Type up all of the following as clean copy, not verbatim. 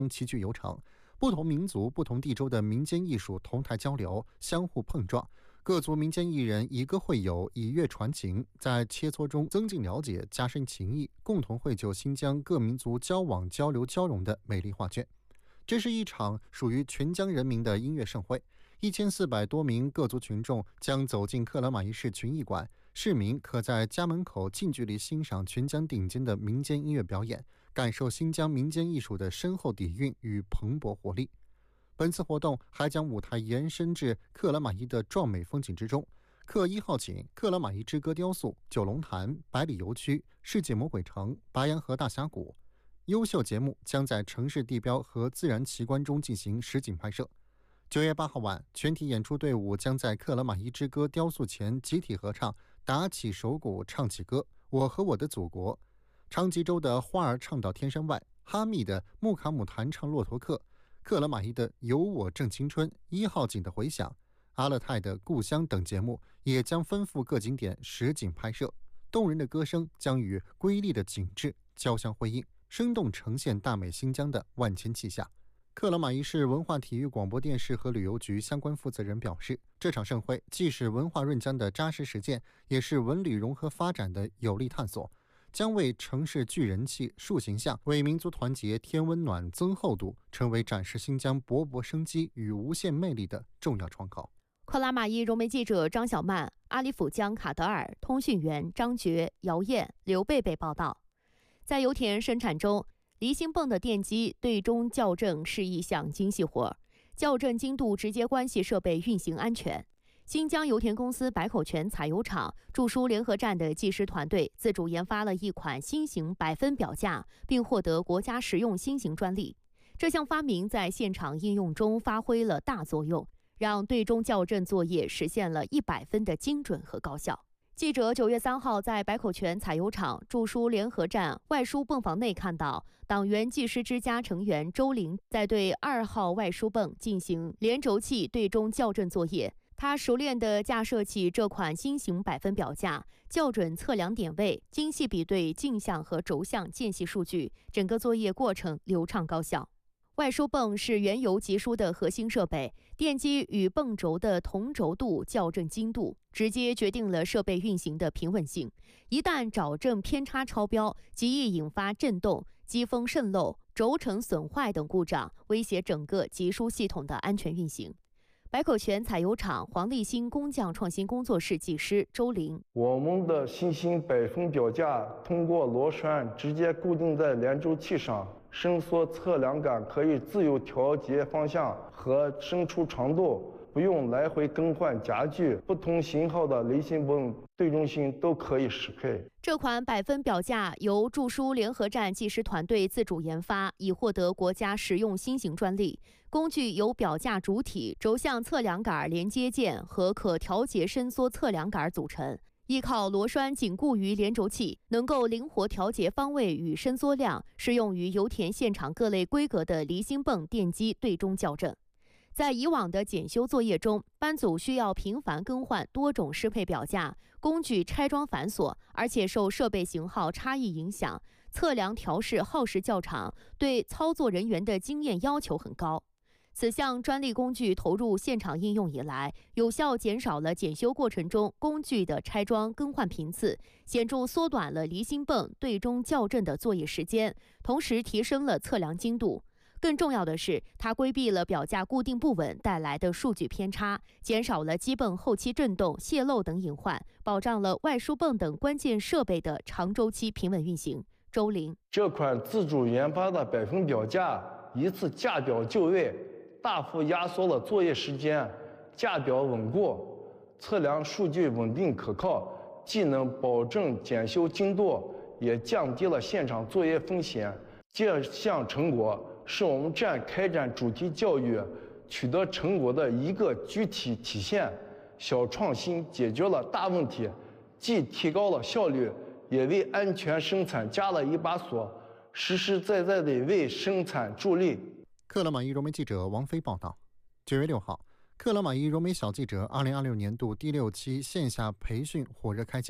齐聚游城，不同民族、不同地州的民间艺术同台交流，相互碰撞。各族民间艺人以歌会友，以乐传情，在切磋中增进了解，加深情谊，共同绘就新疆各民族交往、交流、交融的美丽画卷。这是一场属于全疆人民的音乐盛会，1400多名各族群众将走进克拉玛依市群艺馆，市民可在家门口近距离欣赏全疆顶尖的民间音乐表演，感受新疆民间艺术的深厚底蕴与蓬勃活力。本次活动还将舞台延伸至克拉玛依的壮美风景之中，克1号景、克拉玛依之歌雕塑、九龙潭、百里游区、世界魔鬼城、白洋河大峡谷。优秀节目将在城市地标和自然奇观中进行实景拍摄。9月8号晚，全体演出队伍将在克拉玛依之歌雕塑前集体合唱，打起手鼓，唱起歌，我和我的祖国。昌吉州的花儿唱到天山外，哈密的木卡姆弹唱骆驼客，克拉玛依的有我正青春、1号景的回响，阿勒泰的故乡等节目也将奔赴各景点实景拍摄。动人的歌声将与瑰丽的景致交相辉映，生动呈现大美新疆的万千气象。克拉玛依市文化体育广播电视和旅游局相关负责人表示，这场盛会既是文化润疆的扎实实践，也是文旅融合发展的有力探索，将为城市聚人气、树形象，为民族团结添温暖、增厚度，成为展示新疆勃勃生机与无限魅力的重要窗口。 克拉玛依融媒记者张小曼、阿里府江卡德尔、通讯员张觉、姚燕、刘贝贝报道。在油田生产中，离心泵的电机对中校正是一项精细活，校正精度直接关系设备运行安全。新疆油田公司白口泉采油厂驻苏联合站的技师团队自主研发了一款新型100分表架，并获得国家实用新型专利。这项发明在现场应用中发挥了大作用，让对中校正作业实现了100分的精准和高效。记者9月3号在白口泉采油厂驻苏联合站外输泵房内看到，党员技师之家成员周玲在对2号外输泵进行连轴器对中校正作业。他熟练地架设起这款新型100分表架，校准测量点位，精细比对镜像和轴向间隙数据，整个作业过程流畅高效。外输泵是原油集输的核心设备，电机与泵轴的同轴度校正精度，直接决定了设备运行的平稳性。一旦找正偏差超标，极易引发震动、机锋渗漏、轴承损坏等故障，威胁整个集输系统的安全运行。白口泉采油厂黄立新工匠创新工作室技师周玲： 我们的新型100分表架通过螺栓直接固定在连轴器上，伸缩测量杆可以自由调节方向和伸出长度，不用来回更换夹具，不同型号的离心泵对中心都可以适配。 这款100分表架由驻苏联合站技师团队自主研发，已获得国家实用新型专利。工具由表架主体、轴向测量杆连接件和可调节伸缩测量杆组成，依靠螺栓紧固于连轴器，能够灵活调节方位与伸缩量，适用于油田现场各类规格的离心泵电机对中校正。在以往的检修作业中，班组需要频繁更换多种适配表架，工具拆装繁琐，而且受设备型号差异影响，测量调试耗时较长，对操作人员的经验要求很高。此项专利工具投入现场应用以来，有效减少了检修过程中工具的拆装更换频次，显著缩短了离心泵对中校正的作业时间，同时提升了测量精度。更重要的是，它规避了表架固定不稳带来的数据偏差，减少了基泵后期震动、泄漏等隐患，保障了外输泵等关键设备的长周期平稳运行。周玲： 这款自主研发的100分表架，一次架表就位，大幅压缩了作业时间，架表稳固，测量数据稳定可靠，既能保证检修精度，也降低了现场作业风险。这项成果是我们站开展主题教育取得成果的一个具体体现。小创新解决了大问题，既提高了效率，也为安全生产加了一把锁，实实在在地为生产助力。 克拉玛依融媒记者王飞报道。9月6号，克拉玛依融媒小记者2026年度第6期线下培训火热开讲。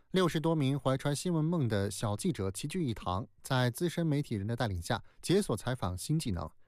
60多名怀揣新闻梦的小记者齐聚一堂，在资深媒体人的带领下解锁采访新技能。